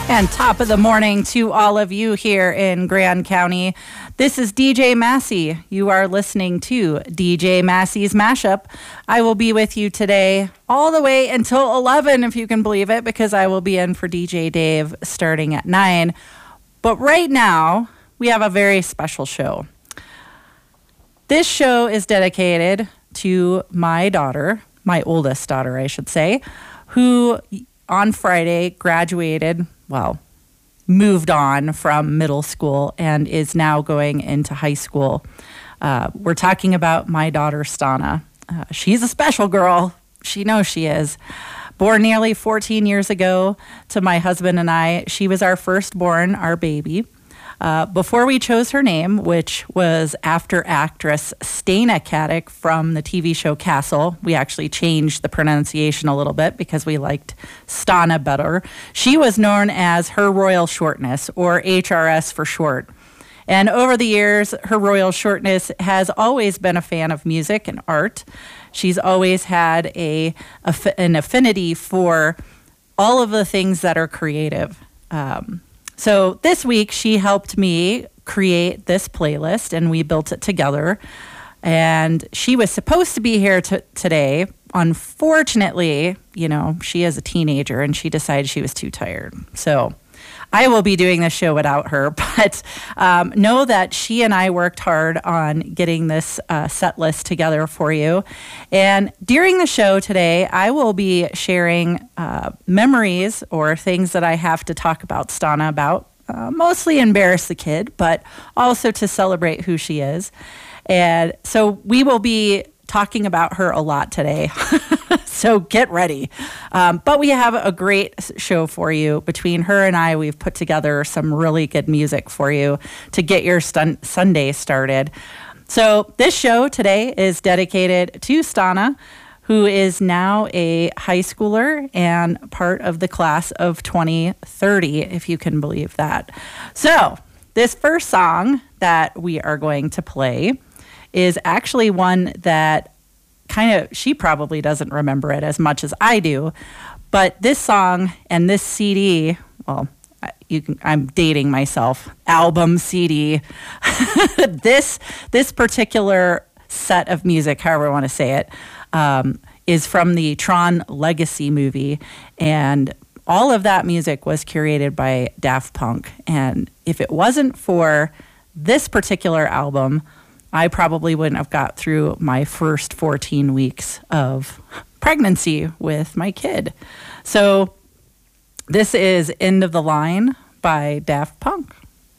And top of the morning to all of you here in Grand County. This is DJ Massey. You are listening to DJ Massey's Mashup. I will be with you today all the way until 11, if you can believe it, because I will be in for DJ Dave starting at 9. But right now, we have a very special show. This show is dedicated to my daughter, my oldest daughter, I should say, who on Friday graduated, moved on from middle school and is now going into high school. We're talking about my daughter, Stana. She's a special girl. She knows she is. Born nearly 14 years ago to my husband and I. She was our firstborn, our baby. Before we chose her name, which was after actress Stana Katic from the TV show Castle, we actually changed the pronunciation a little bit because we liked Stana better. She was known as Her Royal Shortness, or HRS for short. And over the years, Her Royal Shortness has always been a fan of music and art. She's always had an affinity for all of the things that are creative. So this week, she helped me create this playlist, and we built it together. And she was supposed to be here today. Unfortunately, she is a teenager, and she decided she was too tired. So I will be doing this show without her, but know that she and I worked hard on getting this set list together for you. And during the show today, I will be sharing memories or things that I have to talk about Stana about, mostly embarrass the kid, but also to celebrate who she is. And so we will be talking about her a lot today. So get ready. But we have a great show for you. Between her and I, we've put together some really good music for you to get your Sunday started. So this show today is dedicated to Stana, who is now a high schooler and part of the class of 2030, if you can believe that. So this first song that we are going to play is actually one that she probably doesn't remember it as much as I do, but this song and this CD, I'm dating myself, album CD, this particular set of music, however I want to say it, is from the Tron Legacy movie, and all of that music was curated by Daft Punk. And if it wasn't for this particular album, I probably wouldn't have got through my first 14 weeks of pregnancy with my kid. So this is End of the Line by Daft Punk.